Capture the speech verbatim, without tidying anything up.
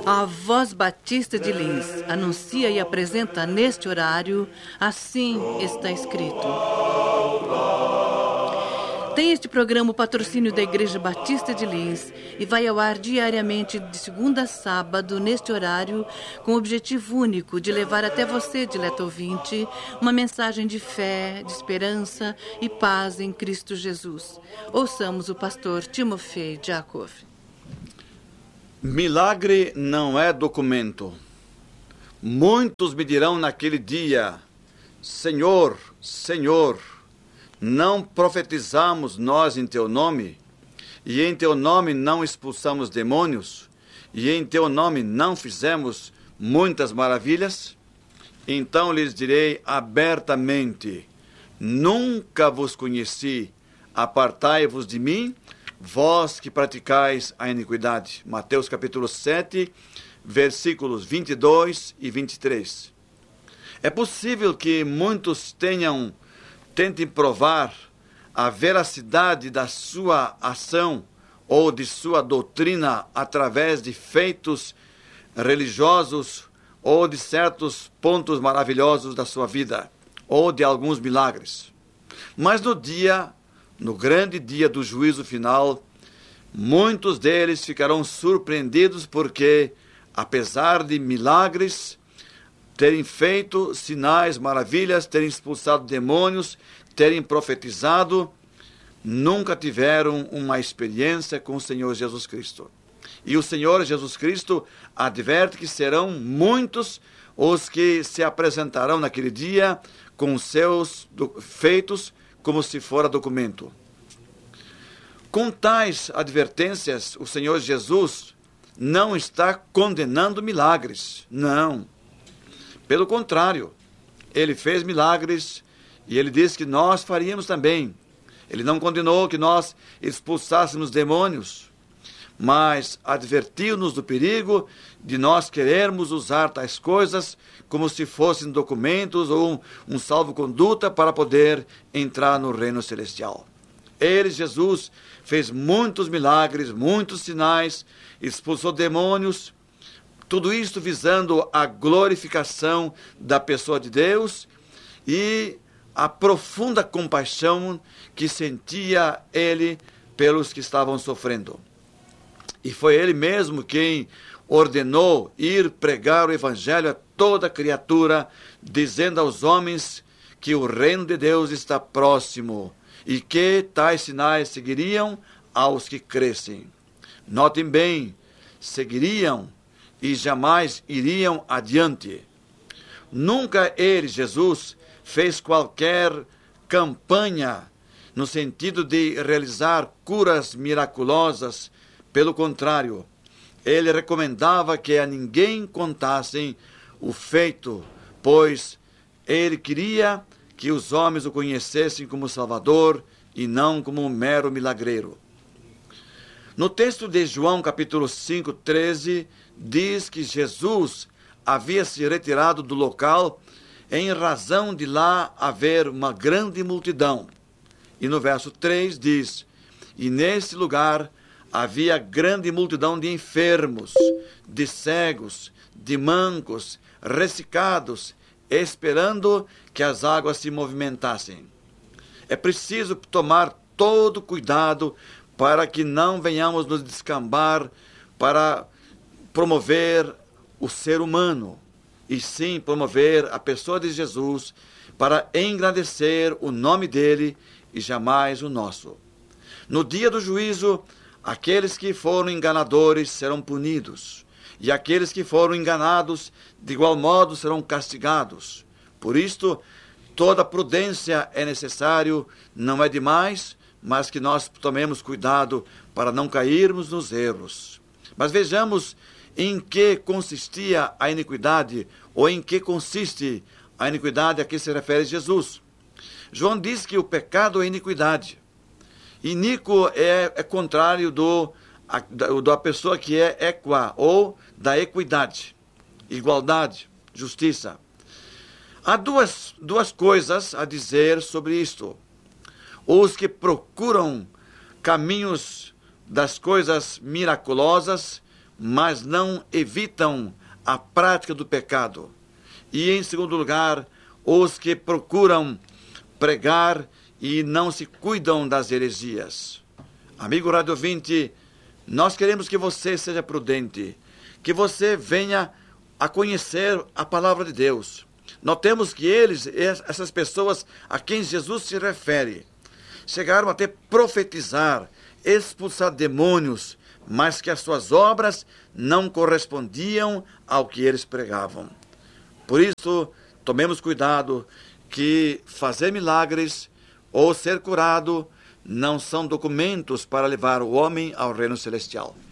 A Voz Batista de Lins anuncia e apresenta neste horário, assim está escrito. Tem este programa o patrocínio da Igreja Batista de Lins e vai ao ar diariamente de segunda a sábado, neste horário, com o objetivo único de levar até você, dileto ouvinte, uma mensagem de fé, de esperança e paz em Cristo Jesus. Ouçamos o pastor Timofei Jacob. Milagre não é documento. Muitos me dirão naquele dia: Senhor, Senhor, não profetizamos nós em teu nome? E em teu nome não expulsamos demônios? E em teu nome não fizemos muitas maravilhas? Então lhes direi abertamente: nunca vos conheci, apartai-vos de mim, vós que praticais a iniquidade. Mateus capítulo sete, versículos vinte e dois e vinte e três. É possível que muitos tenham, tentem provar a veracidade da sua ação ou de sua doutrina através de feitos religiosos ou de certos pontos maravilhosos da sua vida ou de alguns milagres. Mas no dia No grande dia do juízo final, muitos deles ficarão surpreendidos porque, apesar de milagres, terem feito sinais, maravilhas, terem expulsado demônios, terem profetizado, nunca tiveram uma experiência com o Senhor Jesus Cristo. E o Senhor Jesus Cristo adverte que serão muitos os que se apresentarão naquele dia com seus feitos como se fora documento. Com tais advertências, o Senhor Jesus não está condenando milagres, não. Pelo contrário, ele fez milagres e ele disse que nós faríamos também. Ele não condenou que nós expulsássemos demônios, mas advertiu-nos do perigo de nós querermos usar tais coisas como se fossem documentos ou um, um salvo-conduta para poder entrar no reino celestial. Ele, Jesus, fez muitos milagres, muitos sinais, expulsou demônios, tudo isto visando a glorificação da pessoa de Deus e a profunda compaixão que sentia ele pelos que estavam sofrendo. E foi ele mesmo quem ordenou ir pregar o evangelho a toda criatura, dizendo aos homens que o reino de Deus está próximo e que tais sinais seguiriam aos que crescem. Notem bem, seguiriam e jamais iriam adiante. Nunca ele, Jesus, fez qualquer campanha no sentido de realizar curas miraculosas. Pelo contrário, ele recomendava que a ninguém contassem o feito, pois ele queria que os homens o conhecessem como Salvador e não como um mero milagreiro. No texto de João, capítulo cinco, treze, diz que Jesus havia se retirado do local em razão de lá haver uma grande multidão. E no verso três diz: e nesse lugar havia grande multidão de enfermos, de cegos, de mancos, ressecados, esperando que as águas se movimentassem. É preciso tomar todo cuidado para que não venhamos nos descambar para promover o ser humano, e sim promover a pessoa de Jesus para engrandecer o nome dele e jamais o nosso. No dia do juízo, aqueles que foram enganadores serão punidos, e aqueles que foram enganados, de igual modo, serão castigados. Por isto, toda prudência é necessário, não é demais, mas que nós tomemos cuidado para não cairmos nos erros. Mas vejamos em que consistia a iniquidade, ou em que consiste a iniquidade a que se refere Jesus. João diz que o pecado é iniquidade. Iníquo é, é contrário do, a, da, da pessoa que é equa, ou da equidade, igualdade, justiça. Há duas, duas coisas a dizer sobre isto. Os que procuram caminhos das coisas miraculosas mas não evitam a prática do pecado. E, em segundo lugar, os que procuram pregar e não se cuidam das heresias. Amigo rádio ouvinte, nós queremos que você seja prudente, que você venha a conhecer a palavra de Deus. Notemos que eles, essas pessoas a quem Jesus se refere, chegaram até profetizar, expulsar demônios, mas que as suas obras não correspondiam ao que eles pregavam. Por isso, tomemos cuidado que fazer milagres ou ser curado não são documentos para levar o homem ao reino celestial.